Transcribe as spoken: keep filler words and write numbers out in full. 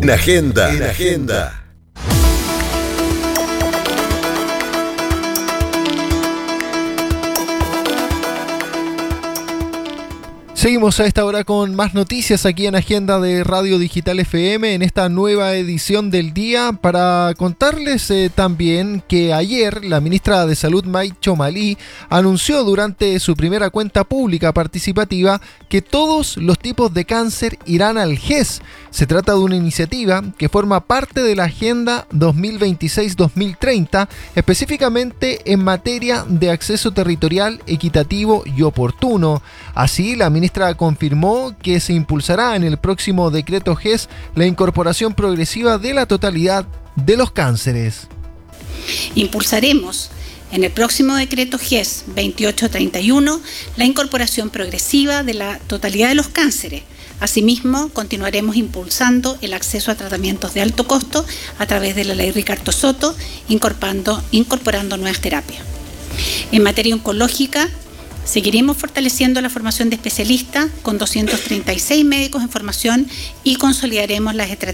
En agenda, en agenda. Seguimos a esta hora con más noticias aquí en Agenda de Radio Digital F M en esta nueva edición del día para contarles eh, también que ayer la ministra de Salud May Chomalí anunció durante su primera cuenta pública participativa que todos los tipos de cáncer irán al G E S. Se trata de una iniciativa que forma parte de la Agenda dos mil veintiséis dos mil treinta, específicamente en materia de acceso territorial equitativo y oportuno. Así, la ministra confirmó que se impulsará en el próximo decreto G E S la incorporación progresiva de la totalidad de los cánceres. Impulsaremos en el próximo decreto G E S veintiocho treinta y uno la incorporación progresiva de la totalidad de los cánceres. Asimismo, continuaremos impulsando el acceso a tratamientos de alto costo a través de la ley Ricardo Soto, incorporando, incorporando nuevas terapias. En materia oncológica, seguiremos fortaleciendo la formación de especialistas con doscientos treinta y seis médicos en formación y consolidaremos las estrategias